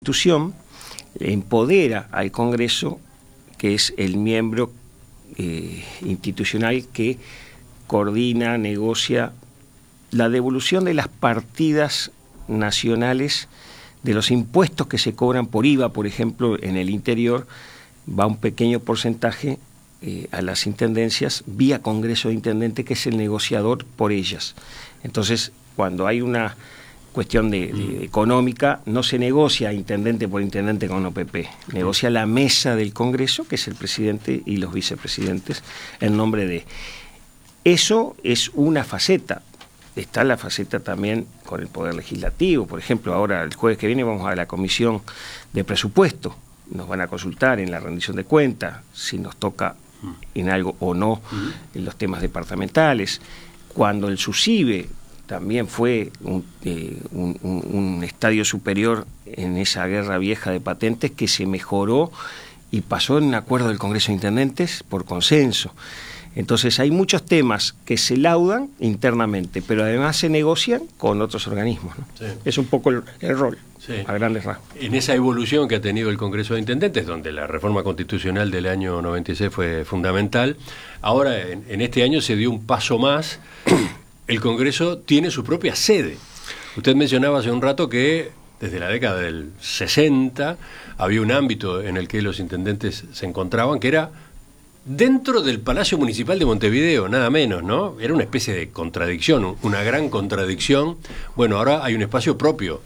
Constitución empodera al Congreso, que es el miembro institucional que coordina, negocia la devolución de las partidas nacionales de los impuestos que se cobran por IVA, por ejemplo, en el interior, va un pequeño porcentaje a las intendencias vía Congreso de Intendentes, que es el negociador por ellas. Entonces, cuando hay una cuestión de económica, no se negocia intendente por intendente con OPP, negocia la mesa del Congreso, que es el presidente y los vicepresidentes, en nombre de... Eso es una faceta. Está la faceta también con el Poder Legislativo. Por ejemplo, ahora el jueves que viene vamos a la Comisión de Presupuesto. Nos van a consultar en la rendición de cuentas si nos toca en algo o no en los temas departamentales. Cuando el SUSIBE también fue un estadio superior en esa guerra vieja de patentes que se mejoró y pasó en un acuerdo del Congreso de Intendentes por consenso. Entonces hay muchos temas que se laudan internamente, pero además se negocian con otros organismos, ¿no? Sí. Es un poco el rol, sí, a grandes rasgos. En esa evolución que ha tenido el Congreso de Intendentes, donde la reforma constitucional del año 96 fue fundamental, ahora en este año se dio un paso más. El Congreso tiene su propia sede. Usted mencionaba hace un rato que desde la década del 60 había un ámbito en el que los intendentes se encontraban, que era dentro del Palacio Municipal de Montevideo, nada menos, ¿no? Era una especie de contradicción, una gran contradicción. Bueno, ahora hay un espacio propio.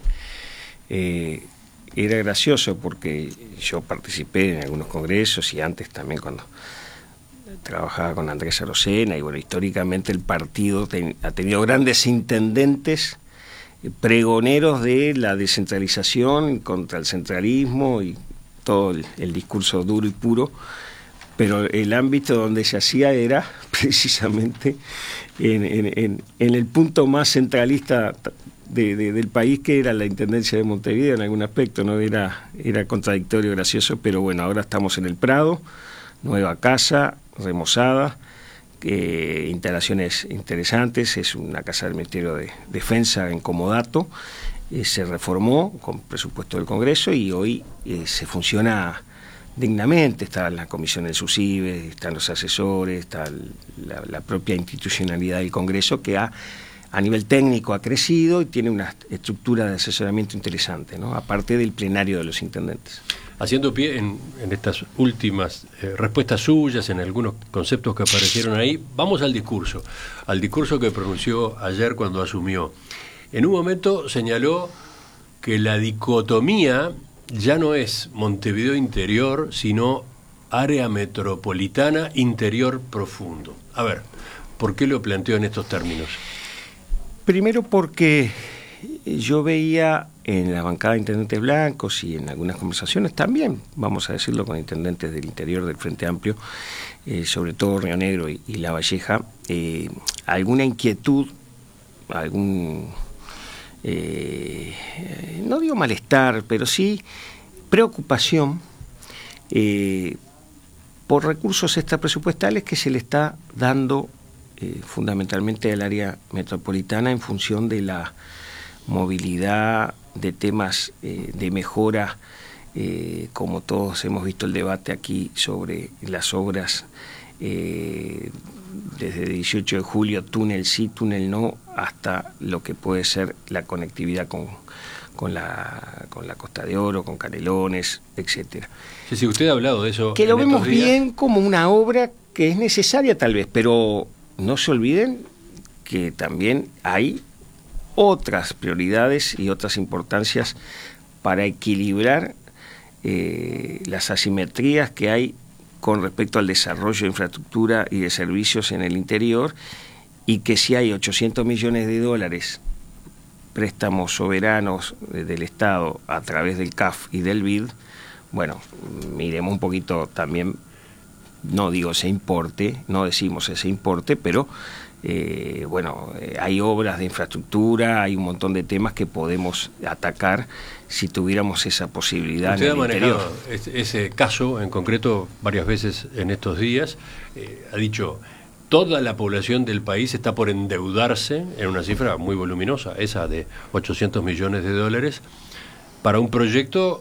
Era gracioso porque yo participé en algunos congresos y antes también cuando trabajaba con Andrés Arocena, y bueno, históricamente el partido ha tenido grandes intendentes pregoneros de la descentralización contra el centralismo y todo el discurso duro y puro, pero el ámbito donde se hacía era precisamente en el punto más centralista del país, que era la Intendencia de Montevideo en algún aspecto, ¿no? Era contradictorio, gracioso, pero bueno, ahora estamos en el Prado, nueva casa, remozada, instalaciones interesantes, es una casa del Ministerio de Defensa en Comodato, se reformó con presupuesto del Congreso y hoy se funciona dignamente. Está la comisión del SUSIBE, están los asesores, está la propia institucionalidad del Congreso, que a nivel técnico ha crecido y tiene una estructura de asesoramiento interesante, ¿no? Aparte del plenario de los intendentes. Haciendo pie en estas últimas respuestas suyas, en algunos conceptos que aparecieron ahí, vamos al discurso que pronunció ayer cuando asumió. En un momento señaló que la dicotomía ya no es Montevideo interior, sino área metropolitana interior profundo. A ver, ¿por qué lo planteó en estos términos? Primero porque yo veía en la bancada de intendentes blancos y en algunas conversaciones también, vamos a decirlo, con intendentes del interior del Frente Amplio, sobre todo Río Negro y La Valleja, alguna inquietud, no digo malestar, pero sí preocupación por recursos extrapresupuestales que se le está dando fundamentalmente al área metropolitana en función de la movilidad, de temas de mejora, como todos hemos visto el debate aquí sobre las obras desde el 18 de julio, túnel sí, túnel no, hasta lo que puede ser la conectividad con la Costa de Oro, con Canelones, etcétera. Sí, usted ha hablado de eso. Que lo vemos bien como una obra que es necesaria tal vez, pero no se olviden que también hay otras prioridades y otras importancias para equilibrar las asimetrías que hay con respecto al desarrollo de infraestructura y de servicios en el interior, y que si hay 800 millones de dólares préstamos soberanos del Estado a través del CAF y del BID, bueno, miremos un poquito también, no digo ese importe, no decimos ese importe, pero hay obras de infraestructura, hay un montón de temas que podemos atacar si tuviéramos esa posibilidad. Usted en el interior. Ha manejado ese caso en concreto varias veces en estos días. Ha dicho, toda la población del país está por endeudarse en una cifra muy voluminosa, esa de 800 millones de dólares, para un proyecto